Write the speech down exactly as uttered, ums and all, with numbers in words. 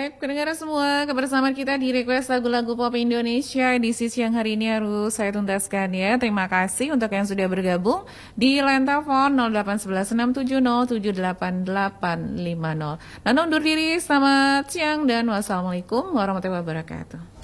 Baik, pendengar semua, kebersamaan kita di request lagu-lagu pop Indonesia edisi siang hari ini harus saya tuntaskan ya. Terima kasih untuk yang sudah bergabung di line telepon nol delapan satu satu enam tujuh nol tujuh delapan delapan lima nol. Nah, undur diri, selamat siang dan wassalamualaikum warahmatullahi wabarakatuh.